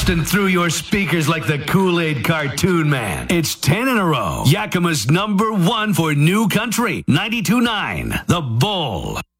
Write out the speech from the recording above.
blasting through your speakers like the Kool-Aid cartoon man. It's 10 in a row. Yakima's #1 for new country. 92.9 The Bull.